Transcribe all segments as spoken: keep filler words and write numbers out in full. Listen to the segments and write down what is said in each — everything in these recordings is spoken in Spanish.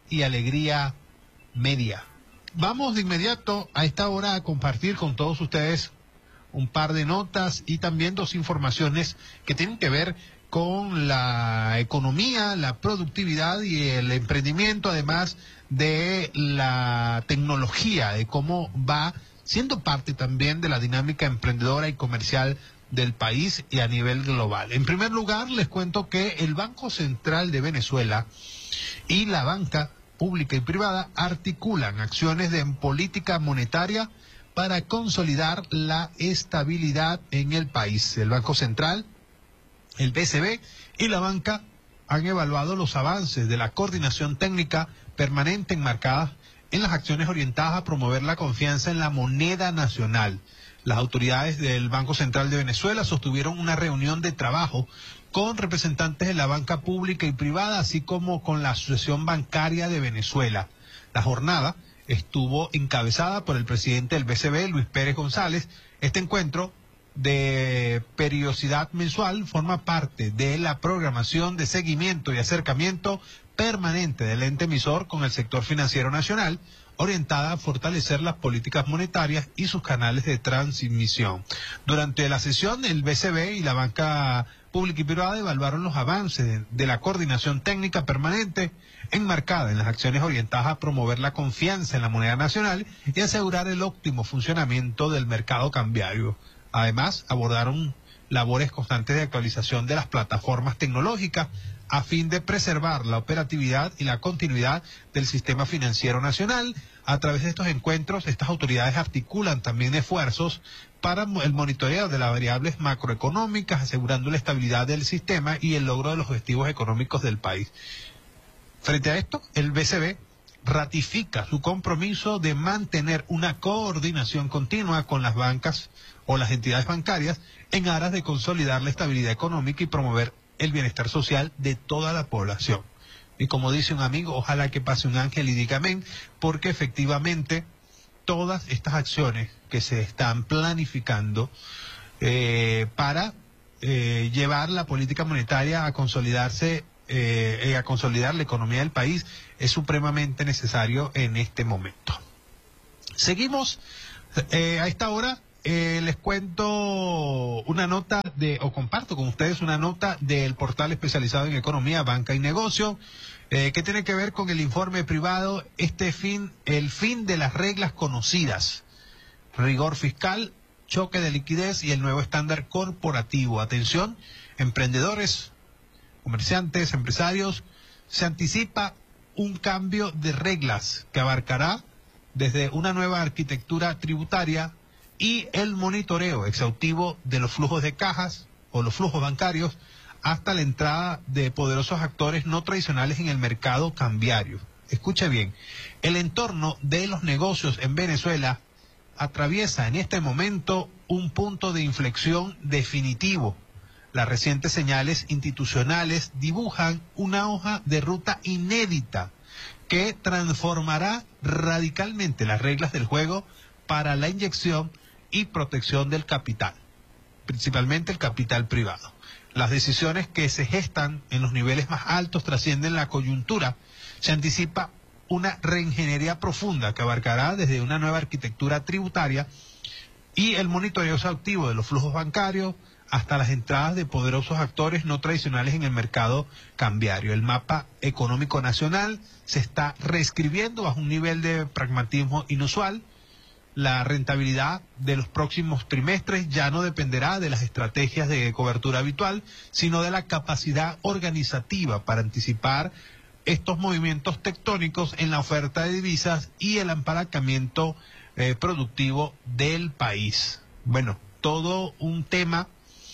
y Alegría Media. Vamos de inmediato a esta hora a compartir con todos ustedes un par de notas y también dos informaciones que tienen que ver con la economía, la productividad y el emprendimiento, además de la tecnología, de cómo va siendo parte también de la dinámica emprendedora y comercial del país y a nivel global. En primer lugar, les cuento que el Banco Central de Venezuela y la banca pública y privada articulan acciones de política monetaria para consolidar la estabilidad en el país. El Banco Central, el B C B y la banca han evaluado los avances de la coordinación técnica permanente enmarcada en las acciones orientadas a promover la confianza en la moneda nacional. Las autoridades del Banco Central de Venezuela sostuvieron una reunión de trabajo con representantes de la banca pública y privada, así como con la Asociación Bancaria de Venezuela. La jornada estuvo encabezada por el presidente del B C B, Luis Pérez González. Este encuentro de periodicidad mensual forma parte de la programación de seguimiento y acercamiento permanente del ente emisor con el sector financiero nacional, orientada a fortalecer las políticas monetarias y sus canales de transmisión. Durante la sesión, el B C B y la banca pública y privada evaluaron los avances de, de la coordinación técnica permanente enmarcada en las acciones orientadas a promover la confianza en la moneda nacional y asegurar el óptimo funcionamiento del mercado cambiario. Además, abordaron labores constantes de actualización de las plataformas tecnológicas a fin de preservar la operatividad y la continuidad del sistema financiero nacional. A través de estos encuentros, estas autoridades articulan también esfuerzos para el monitoreo de las variables macroeconómicas, asegurando la estabilidad del sistema y el logro de los objetivos económicos del país. Frente a esto, el B C B ratifica su compromiso de mantener una coordinación continua con las bancas o las entidades bancarias en aras de consolidar la estabilidad económica y promover el bienestar social de toda la población. Y como dice un amigo, ojalá que pase un ángel y diga amén, porque efectivamente todas estas acciones que se están planificando eh, para eh, llevar la política monetaria a consolidarse, eh, a consolidar la economía del país, es supremamente necesario en este momento. Seguimos eh, a esta hora. Eh, les cuento una nota de, o comparto con ustedes una nota del portal especializado en economía, banca y negocio, eh, que tiene que ver con el informe privado, este fin, el fin de las reglas conocidas, rigor fiscal, choque de liquidez y el nuevo estándar corporativo. Atención, emprendedores, comerciantes, empresarios, se anticipa un cambio de reglas que abarcará desde una nueva arquitectura tributaria y el monitoreo exhaustivo de los flujos de cajas o los flujos bancarios hasta la entrada de poderosos actores no tradicionales en el mercado cambiario. Escuche bien, el entorno de los negocios en Venezuela atraviesa en este momento un punto de inflexión definitivo. Las recientes señales institucionales dibujan una hoja de ruta inédita que transformará radicalmente las reglas del juego para la inyección y protección del capital, principalmente el capital privado. Las decisiones que se gestan en los niveles más altos trascienden la coyuntura. Se anticipa una reingeniería profunda que abarcará desde una nueva arquitectura tributaria y el monitoreo exhaustivo de los flujos bancarios hasta las entradas de poderosos actores no tradicionales en el mercado cambiario. El mapa económico nacional se está reescribiendo bajo un nivel de pragmatismo inusual. La rentabilidad de los próximos trimestres ya no dependerá de las estrategias de cobertura habitual, sino de la capacidad organizativa para anticipar estos movimientos tectónicos en la oferta de divisas y el apalancamiento eh, productivo del país. Bueno, todo un tema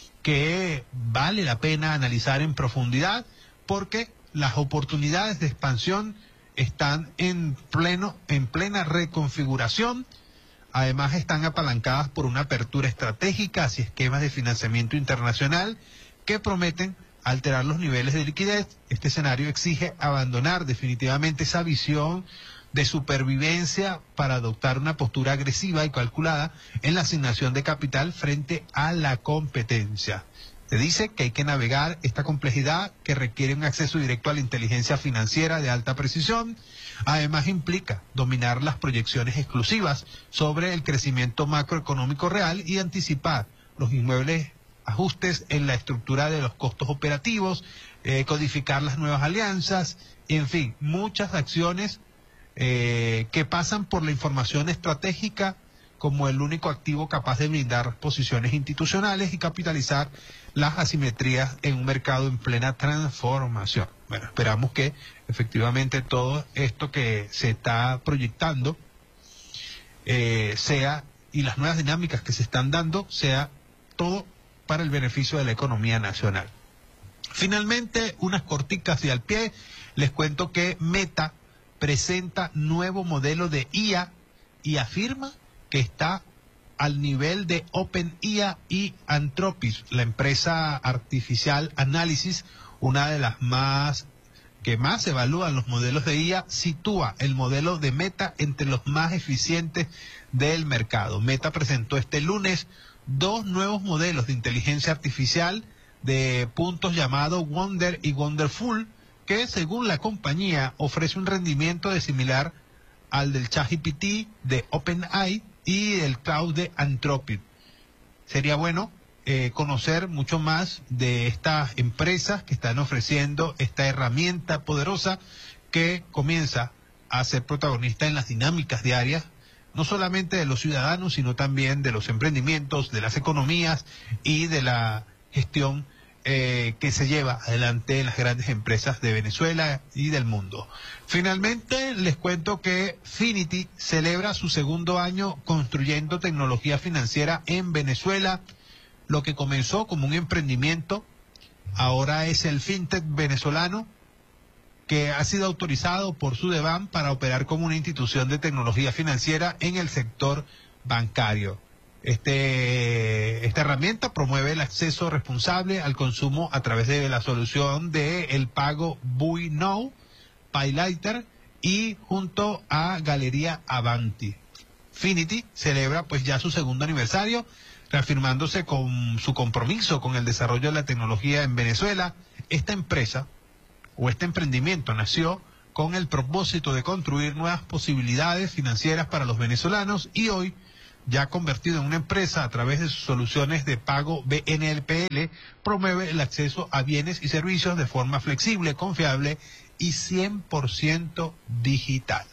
que vale la pena analizar en profundidad porque las oportunidades de expansión están en pleno, en plena reconfiguración. Además, están apalancadas por una apertura estratégica hacia esquemas de financiamiento internacional que prometen alterar los niveles de liquidez. Este escenario exige abandonar definitivamente esa visión de supervivencia para adoptar una postura agresiva y calculada en la asignación de capital frente a la competencia. Se dice que hay que navegar esta complejidad que requiere un acceso directo a la inteligencia financiera de alta precisión. Además implica dominar las proyecciones exclusivas sobre el crecimiento macroeconómico real y anticipar los inmuebles ajustes en la estructura de los costos operativos, eh, codificar las nuevas alianzas, en fin, muchas acciones eh, que pasan por la información estratégica como el único activo capaz de brindar posiciones institucionales y capitalizar las asimetrías en un mercado en plena transformación. Bueno, esperamos que efectivamente todo esto que se está proyectando eh, sea, y las nuevas dinámicas que se están dando, sea todo para el beneficio de la economía nacional. Finalmente, unas corticas y al pie, les cuento que Meta presenta nuevo modelo de I A y afirma que está al nivel de OpenIA y Anthropic, la empresa artificial Analysis, una de las más que más evalúan los modelos de I A, sitúa el modelo de Meta entre los más eficientes del mercado. Meta presentó este lunes dos nuevos modelos de inteligencia artificial de puntos llamados Wonder y Wonderful, que según la compañía ofrece un rendimiento de similar al del ChatGPT de OpenAI y el cloud de Anthropic. Sería bueno eh, conocer mucho más de estas empresas que están ofreciendo esta herramienta poderosa que comienza a ser protagonista en las dinámicas diarias, no solamente de los ciudadanos, sino también de los emprendimientos, de las economías y de la gestión eh, que se lleva adelante en las grandes empresas de Venezuela y del mundo. Finalmente, les cuento que Finity celebra su segundo año construyendo tecnología financiera en Venezuela. Lo que comenzó como un emprendimiento, ahora es el fintech venezolano que ha sido autorizado por Sudeban para operar como una institución de tecnología financiera en el sector bancario. Este, esta herramienta promueve el acceso responsable al consumo a través de la solución de el pago Buy-Now, PayLater y junto a Galería Avanti. Finity celebra pues ya su segundo aniversario, reafirmándose con su compromiso con el desarrollo de la tecnología en Venezuela. Esta empresa o este emprendimiento nació con el propósito de construir nuevas posibilidades financieras para los venezolanos y hoy, ya convertido en una empresa a través de sus soluciones de pago B N P L, promueve el acceso a bienes y servicios de forma flexible, confiable y cien por ciento digital.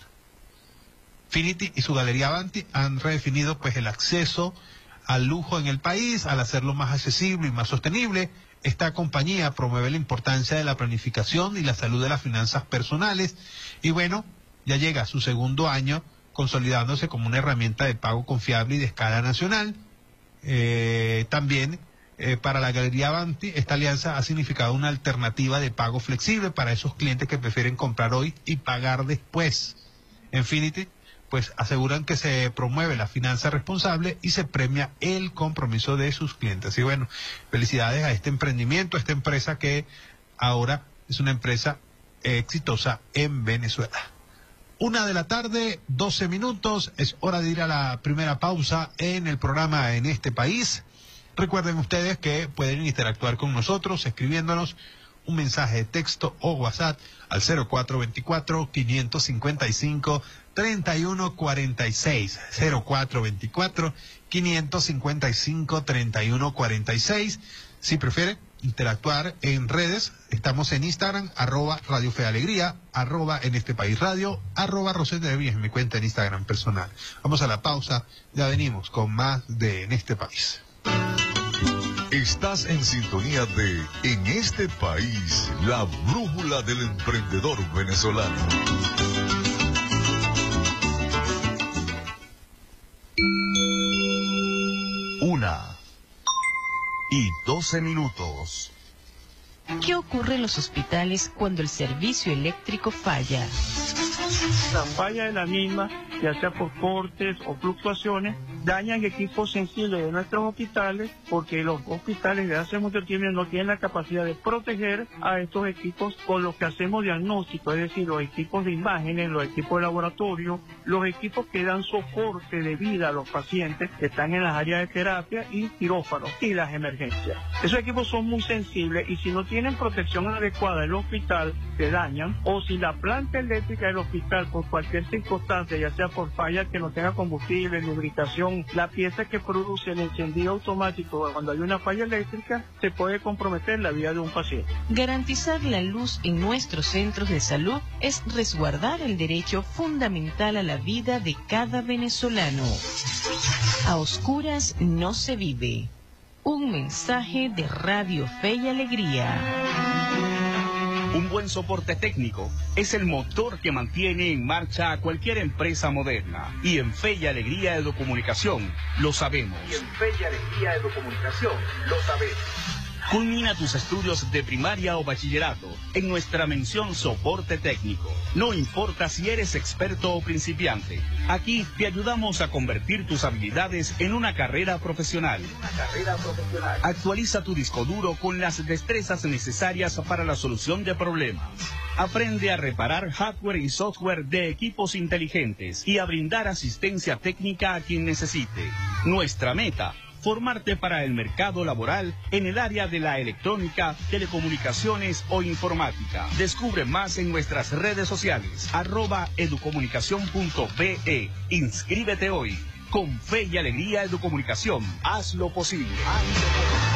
Finity y su Galería Avanti han redefinido pues el acceso al lujo en el país, al hacerlo más accesible y más sostenible. Esta compañía promueve la importancia de la planificación y la salud de las finanzas personales y bueno, ya llega a su segundo año consolidándose como una herramienta de pago confiable y de escala nacional. Eh, también eh, para la Galería Avanti esta alianza ha significado una alternativa de pago flexible para esos clientes que prefieren comprar hoy y pagar después. En Finity pues aseguran que se promueve la finanza responsable y se premia el compromiso de sus clientes. Y bueno, felicidades a este emprendimiento, a esta empresa que ahora es una empresa exitosa en Venezuela. Una de la tarde, doce minutos, es hora de ir a la primera pausa en el programa En este País. Recuerden ustedes que pueden interactuar con nosotros escribiéndonos un mensaje de texto o WhatsApp al cero cuatro dos cuatro, cinco cinco cinco, tres uno cuatro seis, cero cuatro dos cuatro, cinco cinco cinco, tres uno cuatro seis. Si prefiere interactuar en redes, estamos en Instagram, arroba Radio Fe Alegría, arroba En este País Radio, arroba Rosendo de Villas, en mi cuenta en Instagram personal. Vamos a la pausa, ya venimos con más de En este País. Estás en sintonía de En este País, la brújula del emprendedor venezolano. Una y doce minutos. ¿Qué ocurre en los hospitales cuando el servicio eléctrico falla? La falla de la misma, ya sea por cortes o fluctuaciones, dañan equipos sensibles de nuestros hospitales, porque los hospitales de hace mucho tiempo no tienen la capacidad de proteger a estos equipos con los que hacemos diagnóstico, es decir, los equipos de imágenes, los equipos de laboratorio, los equipos que dan soporte de vida a los pacientes que están en las áreas de terapia y quirófanos y las emergencias. Esos equipos son muy sensibles y si no tienen protección adecuada en el hospital, se dañan, o si la planta eléctrica del hospital por cualquier circunstancia, ya sea por falla que no tenga combustible, lubricación, la pieza que produce el encendido automático cuando hay una falla eléctrica, se puede comprometer la vida de un paciente. Garantizar la luz en nuestros centros de salud es resguardar el derecho fundamental a la vida de cada venezolano. A oscuras no se vive. Un mensaje de Radio Fe y Alegría. Un buen soporte técnico es el motor que mantiene en marcha a cualquier empresa moderna. Y en Fe y Alegría de Comunicación lo sabemos. Y en Fe y Alegría de Comunicación lo sabemos. Culmina tus estudios de primaria o bachillerato en nuestra mención soporte técnico. No importa si eres experto o principiante, aquí te ayudamos a convertir tus habilidades en una carrera profesional. Una carrera profesional. Actualiza tu disco duro con las destrezas necesarias para la solución de problemas. Aprende a reparar hardware y software de equipos inteligentes y a brindar asistencia técnica a quien necesite. Nuestra meta: formarte para el mercado laboral en el área de la electrónica, telecomunicaciones o informática. Descubre más en nuestras redes sociales, arroba educomunicación punto be. Inscríbete hoy. Con Fe y Alegría Educomunicación, haz lo posible. Haz lo posible.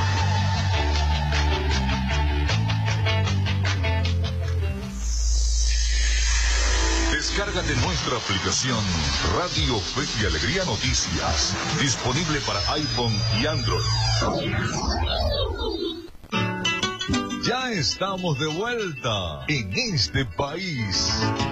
Descárgate nuestra aplicación Radio Fe y Alegría Noticias, disponible para iPhone y Android. Ya estamos de vuelta en este país.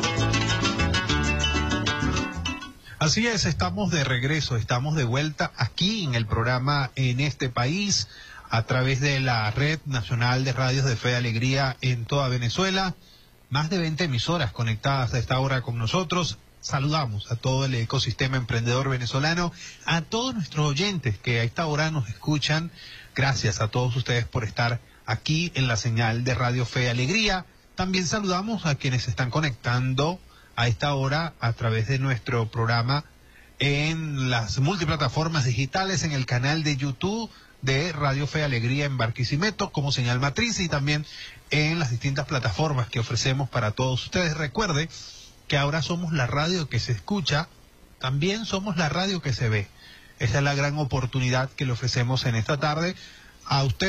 Así es, estamos de regreso, estamos de vuelta aquí en el programa En este país, a través de la Red Nacional de Radios de Fe y Alegría en toda Venezuela. Más de veinte emisoras conectadas a esta hora con nosotros. Saludamos a todo el ecosistema emprendedor venezolano, a todos nuestros oyentes que a esta hora nos escuchan. Gracias a todos ustedes por estar aquí en la señal de Radio Fe y Alegría. También saludamos a quienes se están conectando a esta hora a través de nuestro programa en las multiplataformas digitales, en el canal de YouTube de Radio Fe y Alegría en Barquisimeto como señal matriz y también en las distintas plataformas que ofrecemos para todos ustedes. Recuerde que ahora somos la radio que se escucha, también somos la radio que se ve. Esa es la gran oportunidad que le ofrecemos en esta tarde a usted.